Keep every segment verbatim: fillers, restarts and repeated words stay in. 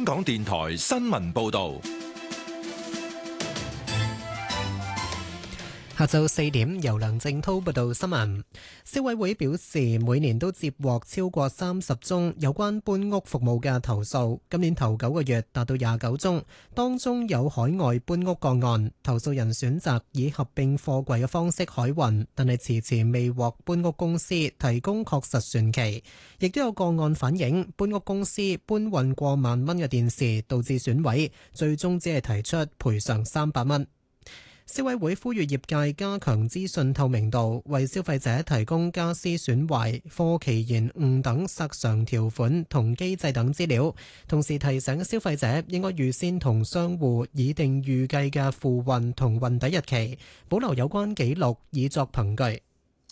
港電台新聞報道。 下晝四點，由梁正滔報道新聞。消委會表示，每年都接獲超過三十宗有關搬屋服務嘅投訴，今年頭九個月達到廿九宗，當中有海外搬屋個案，投訴人選擇以合併貨櫃嘅方式海運，但係遲遲未獲搬屋公司提供確實船期。亦都有個案反映搬屋公司搬運過萬蚊嘅電視導致損毀，最終只係提出賠償三百蚊。消委會呼籲業界加強資訊透明度，為消費者提供家私損壞、貨期延誤等索償條款同機制等資料，同時提醒消費者應該預先同商戶擬定預計嘅付運同運抵日期，保留有關記錄以作憑據。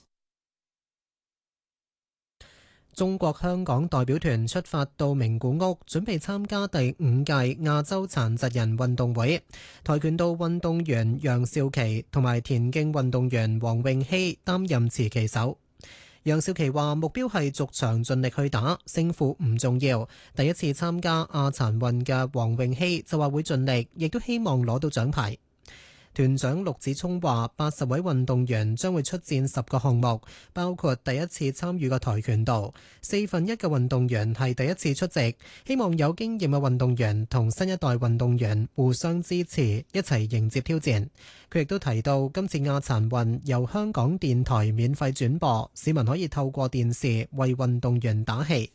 中國香港代表團出發到名古屋，準備參加第五屆亞洲殘疾人運動會。跆拳道運動員楊少琪同埋田徑運動員黃詠希擔任持旗手。楊少琪話：目標係逐場盡力去打，勝負唔重要。第一次參加亞殘運嘅黃詠希就話會盡力，亦都希望攞到獎牌。團長陸子聰話：八十位運動員將會出戰十個項目，包括第一次參與嘅跆拳道。四分一嘅運動員係第一次出席，希望有經驗嘅運動員同新一代運動員互相支持，一齊迎接挑戰。佢亦都提到，今次亞殘運由香港電台免費轉播，市民可以透過電視為運動員打氣。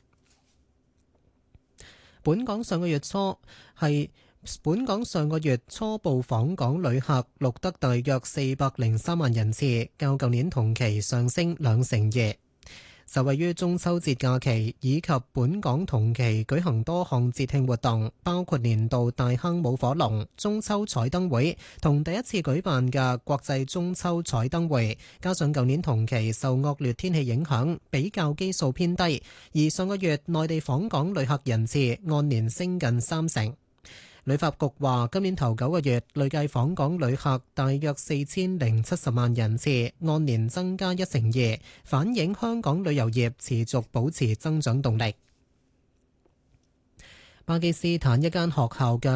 本港上個月初係本港上個月初步訪港旅客錄得大約四百零三萬人次，較舊年同期上升兩成二。受惠於中秋節假期以及本港同期舉行多項節慶活動，包括年度大坑舞火龍、中秋彩燈會同第一次舉辦嘅國際中秋彩燈會，加上舊年同期受惡劣天氣影響，比較基數偏低，而上個月內地訪港旅客人次按年升近三成。旅發局話，今年頭九個月累計訪港旅客大約四千零七十萬人次，按年增加一成二，反映香港旅遊業持續保持增長動力。巴基斯坦一間學校嘅